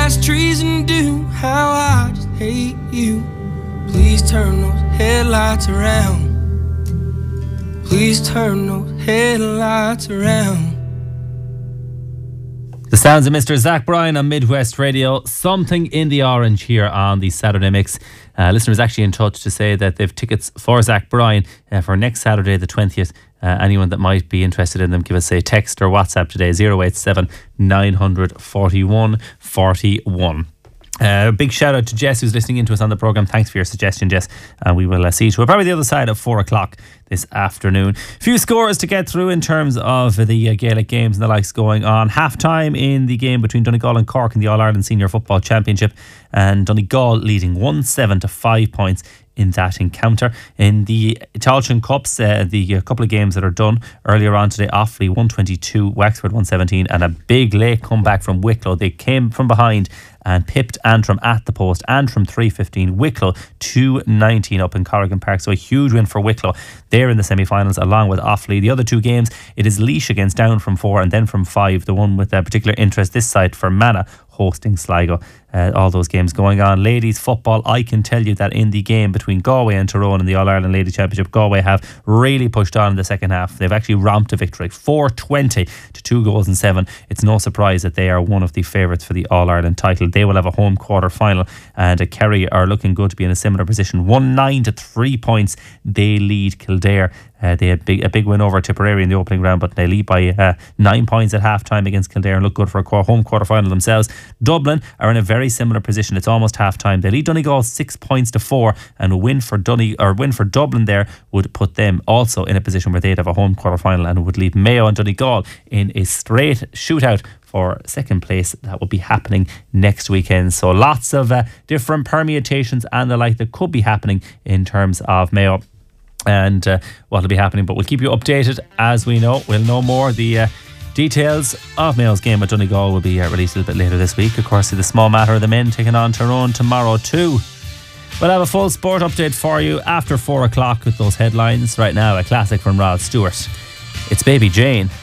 past treason do. How I just hate you. Please turn those headlights around. Please turn those headlights around. The sounds of Mr. Zach Bryan on Midwest Radio. Something in the orange here on the Saturday Mix. Listeners actually in touch to say that they've tickets for Zach Bryan for next Saturday the 20th. Anyone that might be interested in them, give us a text or WhatsApp today, 087 900 41 41. Big shout out to Jess who's listening into us on the programme. Thanks for your suggestion, Jess, and we will see you to probably the other side of 4 o'clock this afternoon. Few scores to get through in terms of the Gaelic games and the likes going on. Half time in the game between Donegal and Cork in the All-Ireland Senior Football Championship, and Donegal leading 1-7 to 5 points in that encounter. In the Tailteann Cups, the couple of games that are done earlier on today, Offaly 122, Wexford 117, and a big late comeback from Wicklow. They came from behind and pipped Antrim at the post. Antrim 3-15, Wicklow 2-19 up in Corrigan Park. So a huge win for Wicklow. They're in the semi-finals along with Offaly. The other two games, it is Laois against Down from 4 and then from 5. The one with particular interest this side, Fermanagh hosting Sligo. All those games going on. Ladies football, I can tell you that in the game between Galway and Tyrone in the All-Ireland Ladies Championship, Galway have really pushed on in the second half. They've actually romped a victory, 4-20 to 2 goals and 7. It's no surprise that they are one of the favourites for the All-Ireland title. They will have a home quarter final, and Kerry are looking good to be in a similar position. 1-9 to 3 points. They lead Kildare. They had a big win over Tipperary in the opening round, but they lead by 9 points at half time against Kildare and look good for a home quarter final themselves. Dublin are in a very similar position. It's almost half time. They lead Donegal 6 points to 4, and a win for Dublin there would put them also in a position where they'd have a home quarter final and would leave Mayo and Donegal in a straight shootout for second place. That will be happening next weekend. So lots of different permutations and the like that could be happening in terms of Mayo and what will be happening, but we'll keep you updated as we know. We'll know more. The details of Mayo's game at Donegal will be released a little bit later this week. Of course, the small matter of the men taking on Tyrone tomorrow too. We'll have a full sport update for you after 4 o'clock with those headlines. Right now, a classic from Rod Stewart. It's Baby Jane.